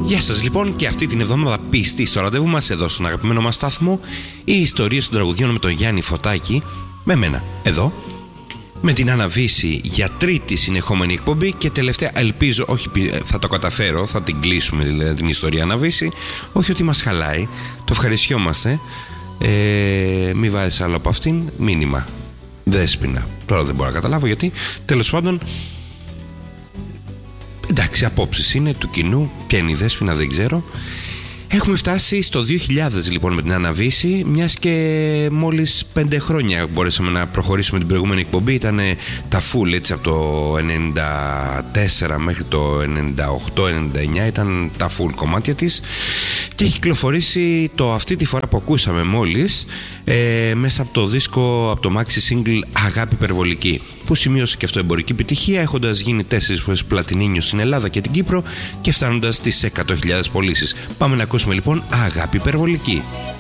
Γεια σας λοιπόν, και αυτή την εβδομάδα πιστή στο ραντεβού μας εδώ στον αγαπημένο μας σταθμό, οι ιστορίες των τραγουδιών με τον Γιάννη Φωτάκη, με μένα εδώ, με την Άννα Βύση για τρίτη συνεχόμενη εκπομπή και τελευταία, ελπίζω, όχι θα το καταφέρω, θα την κλείσουμε δηλαδή την ιστορία Άννα Βύση, όχι ότι μας χαλάει, το ευχαριστιόμαστε, μη βάζεις άλλο από αυτήν, μήνυμα, Δέσποινα, τώρα δεν μπορώ να καταλάβω γιατί, τέλος πάντων. Εντάξει, απόψεις είναι του κοινού. Ποια είναι η Δέσποινα δεν ξέρω. Έχουμε φτάσει στο 2000 λοιπόν με την Άννα Βύση, μιας και μόλις 5 χρόνια μπορέσαμε να προχωρήσουμε την προηγούμενη εκπομπή. Ήταν τα full, έτσι, από το 94 μέχρι το 98-99 ήταν τα full κομμάτια της. Και έχει κυκλοφορήσει το αυτή τη φορά που ακούσαμε μόλις μέσα από το δίσκο, από το maxi single Αγάπη Υπερβολική, που σημείωσε και αυτό εμπορική επιτυχία, έχοντας γίνει 4 φορές πλατινίνιο στην Ελλάδα και την Κύπρο και φτάνοντας στις 100.000 πωλήσεις. Πάμε να ακούσουμε λοιπόν Αγάπη Υπερβολική.